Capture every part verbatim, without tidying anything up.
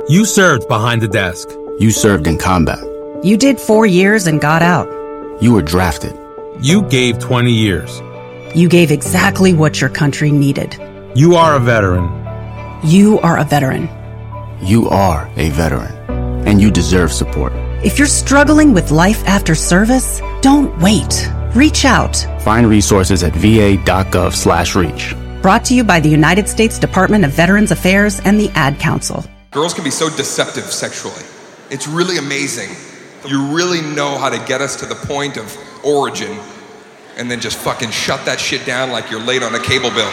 You served behind the desk. You served in combat. You did four years and got out. You were drafted. You gave twenty years. You gave exactly what your country needed. You are a veteran. You are a veteran. You are a veteran. And you deserve support. If you're struggling with life after service, don't wait. Reach out. Find resources at va.gov slash reach. Brought to you by the United States Department of Veterans Affairs and the Ad Council. Girls can be so deceptive sexually. It's really amazing. You really know how to get us to the point of origin and then just fucking shut that shit down like you're late on a cable bill.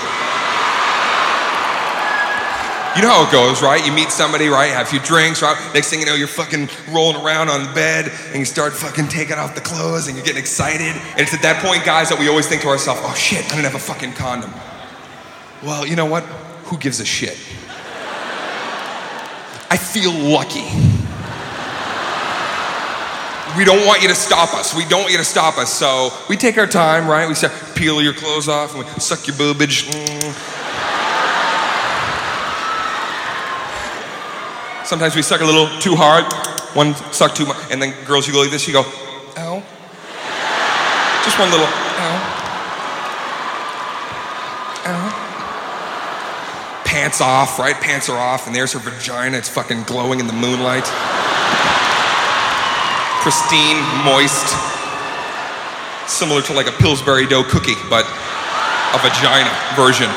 You know how it goes, right? You meet somebody, right? Have a few drinks, right? Next thing you know, you're fucking rolling around on the bed and you start fucking taking off the clothes and you're getting excited. And it's at that point, guys, that we always think to ourselves, oh shit, I didn't have a fucking condom. Well, you know what? Who gives a shit? I feel lucky. We don't want you to stop us. We don't want you to stop us. So we take our time, right? We start peel your clothes off and we suck your boobage. Mm. Sometimes we suck a little too hard. One suck too much. And then girls, you go like this, you go, ow. Just one little, ow. Ow. Pants off, right? Pants are off, and there's her vagina. It's fucking glowing in the moonlight. Pristine, moist. Similar to like a Pillsbury dough cookie, but a vagina version.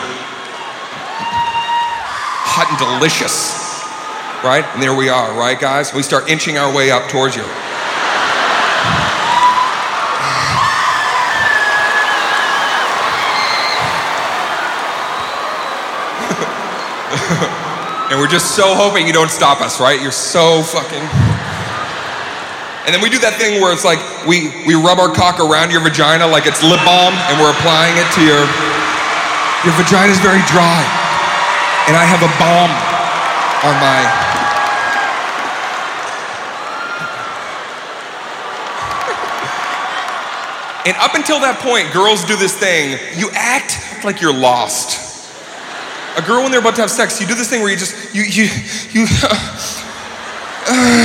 Hot and delicious. Right? And there we are, right, guys? We start inching our way up towards you. And we're just so hoping you don't stop us, right? You're so fucking... And then we do that thing where it's like, we, we rub our cock around your vagina like it's lip balm, and we're applying it to your... Your vagina's very dry. And I have a balm on my... And up until that point, girls do this thing. You act like you're lost. A girl, when they're about to have sex, you do this thing where you just, you, you, you, uh, uh,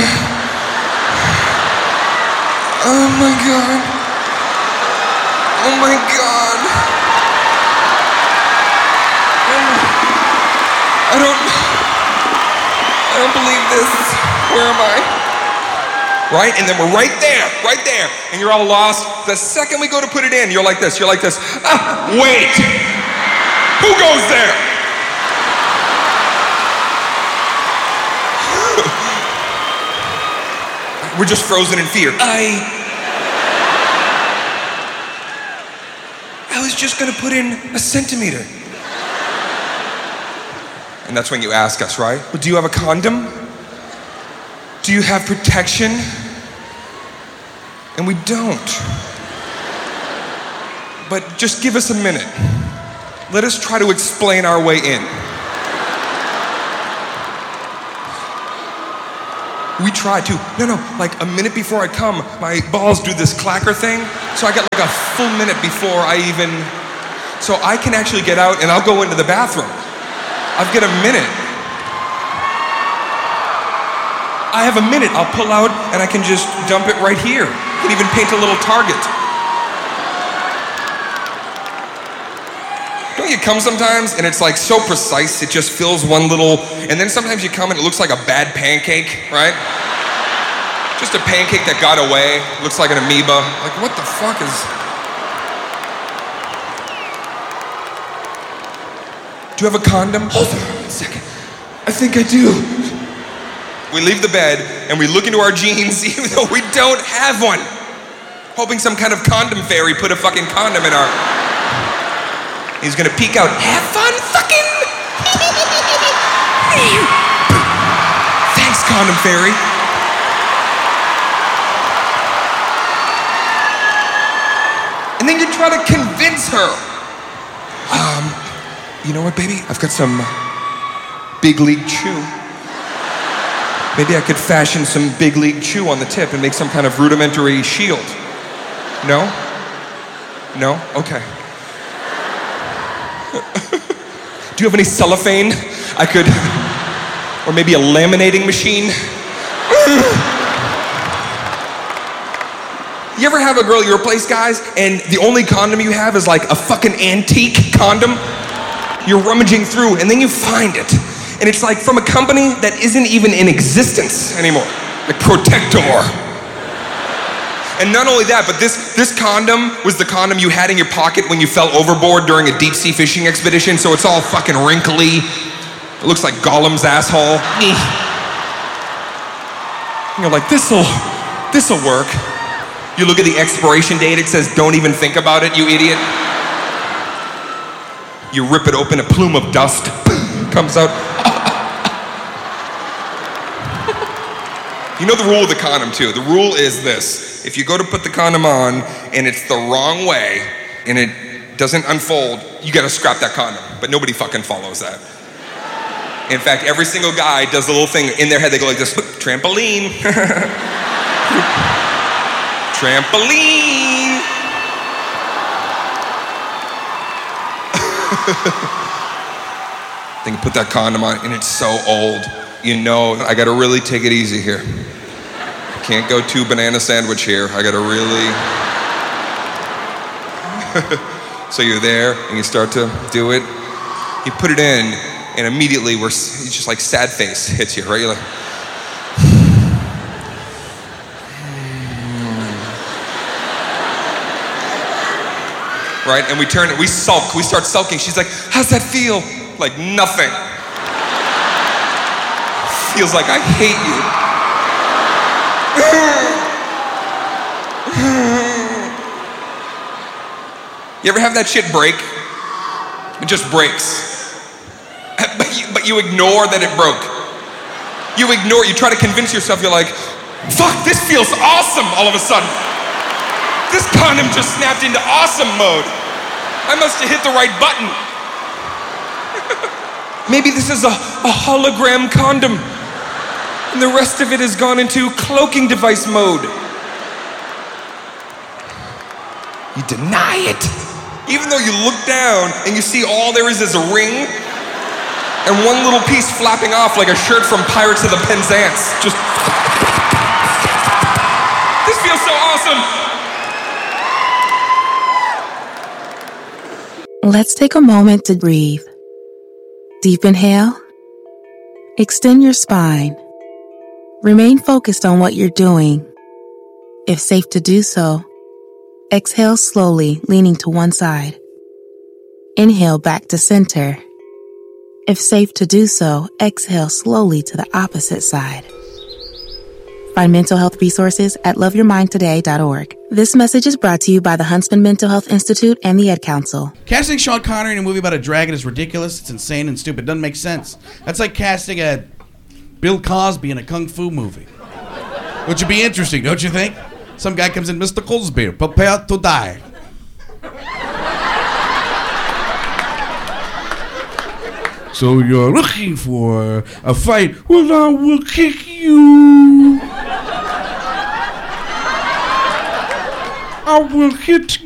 oh my God. Oh my God. I don't, I don't believe this. Where am I? Right? And then we're right there, right there. And you're all lost. The second we go to put it in, you're like this, you're like this. Ah, wait. Who goes there? We're just frozen in fear. I... I was just gonna put in a centimeter. And that's when you ask us, right? Well, do you have a condom? Do you have protection? And we don't. But just give us a minute. Let us try to explain our way in. We try to. No, no, like a minute before I come, my balls do this clacker thing, so I get like a full minute before I even... So I can actually get out and I'll go into the bathroom. I've got a minute. I have a minute, I'll pull out and I can just dump it right here. I can even paint a little target. Don't you come sometimes and it's like so precise, it just fills one little, and then sometimes you come and it looks like a bad pancake, right? Just a pancake that got away, looks like an amoeba. Like, what the fuck is... Do you have a condom? Hold on a second. I think I do. We leave the bed and we look into our jeans even though we don't have one. Hoping some kind of condom fairy put a fucking condom in our... He's gonna peek out. Have fun, fucking... Thanks, condom fairy. And then you try to convince her. Um, you know what, baby? I've got some big league chew. Maybe I could fashion some big league chew on the tip and make some kind of rudimentary shield. No? No? Okay. Do you have any cellophane? I could Or maybe a laminating machine. You ever have a girl at your place, guys, and the only condom you have is like a fucking antique condom? You're rummaging through, and then you find it. And it's like from a company that isn't even in existence anymore. Like Protector. And not only that, but this, this condom was the condom you had in your pocket when you fell overboard during a deep sea fishing expedition, so it's all fucking wrinkly. It looks like Gollum's asshole. And you're like, this'll, this'll work. You look at the expiration date, it says, don't even think about it, you idiot. You rip it open, a plume of dust comes out. You know the rule of the condom too. The rule is this. If you go to put the condom on and it's the wrong way and it doesn't unfold, you gotta scrap that condom. But nobody fucking follows that. In fact, every single guy does the little thing in their head, they go like this, trampoline. Trampoline. Then you put that condom on and it's so old. You know, I gotta really take it easy here. Can't go too banana sandwich here. I gotta really. So you're there and you start to do it. You put it in and immediately we're, it's just like sad face hits you, right? You're like, right? And we turn it, we sulk, we start sulking. She's like, how's that feel? Like nothing. Feels like I hate you. You ever have that shit break? It just breaks. But you, but you ignore that it broke. You ignore, you try to convince yourself, you're like, fuck, this feels awesome all of a sudden. This condom just snapped into awesome mode. I must have hit the right button. Maybe this is a, a hologram condom, and the rest of it has gone into cloaking device mode. You deny it. Even though you look down and you see all there is is a ring and one little piece flapping off like a shirt from Pirates of the Penzance. Just, this feels so awesome. Let's take a moment to breathe. Deep inhale. Extend your spine. Remain focused on what you're doing. If safe to do so, exhale slowly, leaning to one side. Inhale back to center. If safe to do so, exhale slowly to the opposite side. Find mental health resources at love your mind today dot org. This message is brought to you by the Huntsman Mental Health Institute and the Ed Council. Casting Sean Connery in a movie about a dragon is ridiculous. It's insane and stupid. It doesn't make sense. That's like casting a Bill Cosby in a kung fu movie. Which would be interesting, don't you think? Some guy comes in, Mister Cosby, prepare to die. So you're looking for a fight? Well, I will kick you. I will hit